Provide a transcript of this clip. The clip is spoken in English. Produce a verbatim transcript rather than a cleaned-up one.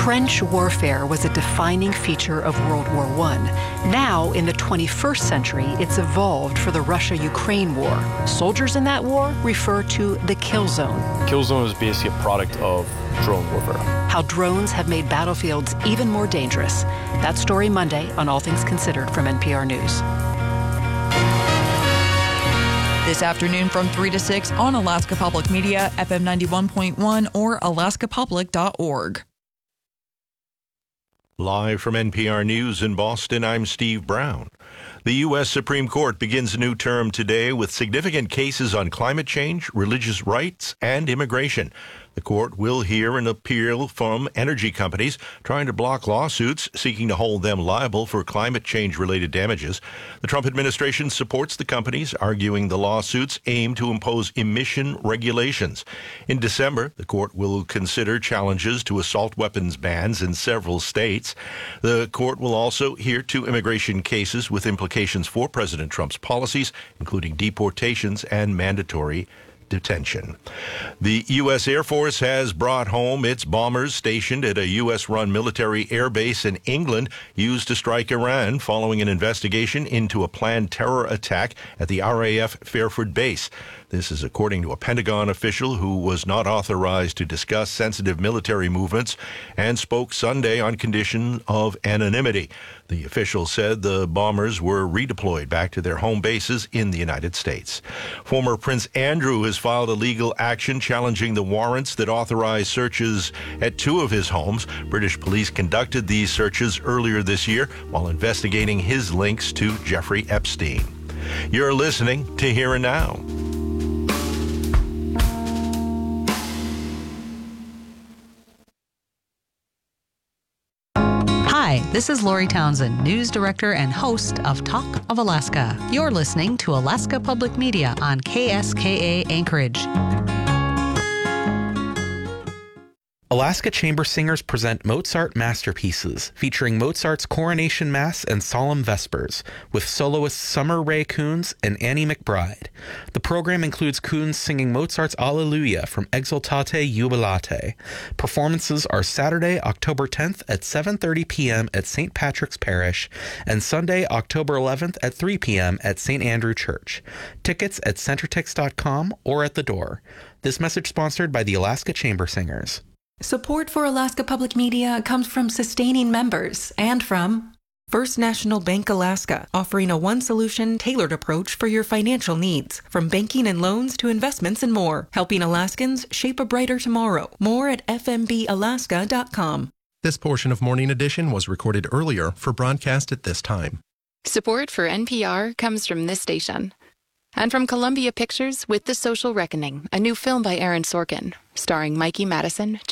Trench warfare was a defining feature of World War One. Now, in the twenty-first century, it's evolved for the Russia-Ukraine war. Soldiers in that war refer to the kill zone. Kill zone is basically a product of drone warfare. How drones have made battlefields even more dangerous. That story Monday on All Things Considered from N P R News. This afternoon from three to six on Alaska Public Media, F M ninety-one point one or alaska public dot org. Live from N P R News in Boston, I'm Steve Brown. The U S Supreme Court begins a new term today with significant cases on climate change, religious rights, and immigration. The court will hear an appeal from energy companies trying to block lawsuits seeking to hold them liable for climate change-related damages. The Trump administration supports the companies, arguing the lawsuits aim to impose emission regulations. In December, the court will consider challenges to assault weapons bans in several states. The court will also hear two immigration cases with implications for President Trump's policies, including deportations and mandatory detention. The U S Air Force has brought home its bombers stationed at a U S-run military air base in England used to strike Iran following an investigation into a planned terror attack at the R A F Fairford base. This is according to a Pentagon official who was not authorized to discuss sensitive military movements and spoke Sunday on condition of anonymity. The official said the bombers were redeployed back to their home bases in the United States. Former Prince Andrew has filed a legal action challenging the warrants that authorized searches at two of his homes. British police conducted these searches earlier this year while investigating his links to Jeffrey Epstein. You're listening to Here and Now. Hi, this is Lori Townsend, news director and host of Talk of Alaska. You're listening to Alaska Public Media on K S K A Anchorage. Alaska Chamber Singers present Mozart Masterpieces, featuring Mozart's Coronation Mass and Solemn Vespers, with soloists Summer Rae Coons and Annie McBride. The program includes Coons singing Mozart's Alleluia from Exultate Jubilate. Performances are Saturday, October tenth at seven thirty p.m. at Saint Patrick's Parish and Sunday, October eleventh at three p.m. at Saint Andrew Church. Tickets at centertix dot com or at the door. This message sponsored by the Alaska Chamber Singers. Support for Alaska Public Media comes from sustaining members and from First National Bank Alaska, offering a one-solution, tailored approach for your financial needs, from banking and loans to investments and more, helping Alaskans shape a brighter tomorrow. More at f m b alaska dot com. This portion of Morning Edition was recorded earlier for broadcast at this time. Support for N P R comes from this station. And from Columbia Pictures with The Social Reckoning, a new film by Aaron Sorkin, starring Mikey Madison,